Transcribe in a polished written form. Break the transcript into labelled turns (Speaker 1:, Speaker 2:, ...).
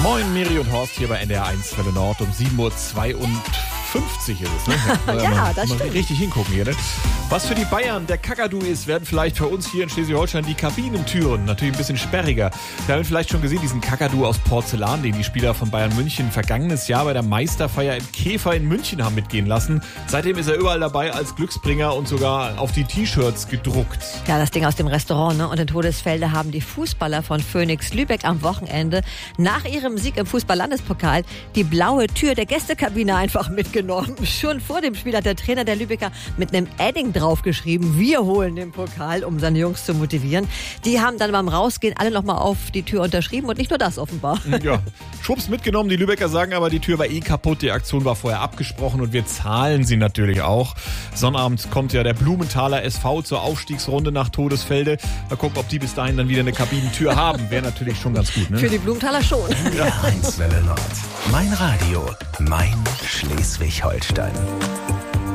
Speaker 1: Moin, Miri und Horst hier bei NDR1 Welle Nord um 7.52 Uhr ist es, ne?
Speaker 2: Ja, das stimmt.
Speaker 1: Richtig hingucken hier, ne? Was für die Bayern der Kakadu ist, werden vielleicht für uns hier in Schleswig-Holstein die Kabinentüren natürlich ein bisschen sperriger. Wir haben vielleicht schon gesehen, diesen Kakadu aus Porzellan, den die Spieler von Bayern München vergangenes Jahr bei der Meisterfeier im Käfer in München haben mitgehen lassen. Seitdem ist er überall dabei als Glücksbringer und sogar auf die T-Shirts gedruckt.
Speaker 2: Ja, das Ding aus dem Restaurant, ne? Und in Todesfelde haben die Fußballer von Phoenix Lübeck am Wochenende nach ihrem Sieg im Fußball-Landespokal die blaue Tür der Gästekabine einfach mitgenommen. Schon vor dem Spiel hat der Trainer der Lübecker mit einem Edding draufgeschrieben, wir holen den Pokal, um seine Jungs zu motivieren. Die haben dann beim Rausgehen alle nochmal auf die Tür unterschrieben und nicht nur das offenbar.
Speaker 1: Ja, Schubs mitgenommen. Die Lübecker sagen aber, die Tür war eh kaputt. Die Aktion war vorher abgesprochen und wir zahlen sie natürlich auch. Sonnabend kommt ja der Blumenthaler SV zur Aufstiegsrunde nach Todesfelde. Mal gucken, ob die bis dahin dann wieder eine Kabinentür haben. Wäre natürlich schon ganz gut, ne?
Speaker 2: Für die Blumenthaler schon.
Speaker 3: NDR1 Welle Nord. Mein Radio, mein Schleswig-Holstein.